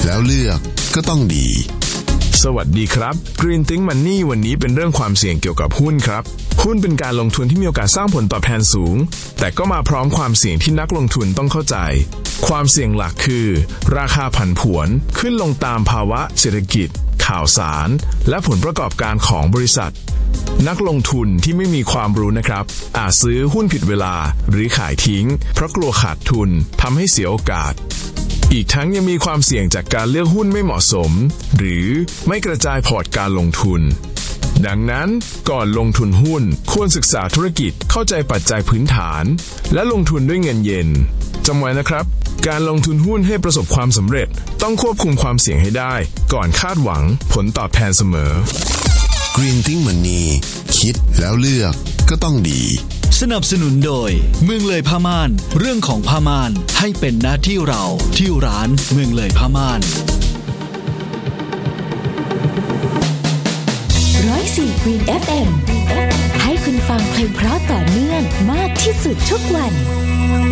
แล้วเลือกก็ต้องดีสวัสดีครับ Green Think Money วันนี้เป็นเรื่องความเสี่ยงเกี่ยวกับหุ้นครับหุ้นเป็นการลงทุนที่มีโอกาสสร้างผลตอบแทนสูงแต่ก็มาพร้อมความเสี่ยงที่นักลงทุนต้องเข้าใจความเสี่ยงหลักคือราคาผันผวนขึ้นลงตามภาวะเศรษฐกิจข่าวสารและผลประกอบการของบริษัทนักลงทุนที่ไม่มีความรู้นะครับอาจซื้อหุ้นผิดเวลาหรือขายทิ้งเพราะกลัวขาดทุนทำให้เสียโอกาสอีกทั้งยังมีความเสี่ยงจากการเลือกหุ้นไม่เหมาะสมหรือไม่กระจายพอร์ตการลงทุนดังนั้นก่อนลงทุนหุ้นควรศึกษาธุรกิจเข้าใจปัจจัยพื้นฐานและลงทุนด้วยเงินเย็นจำไว้นะครับการลงทุนหุ้นให้ประสบความสำเร็จต้องควบคุมความเสี่ยงให้ได้ก่อนคาดหวังผลตอบแทนเสมอ Green Think Money คิดแล้วเลือกก็ต้องดีสนับสนุนโดยเมืองเลยผ้าม่านเรื่องของผ้าม่านให้เป็นหน้าที่เราที่ร้านเมืองเลยผ้าม่าน 104 Green FM ให้คุณฟังเพลงเพราะต่อเนื่องมากที่สุดทุกวัน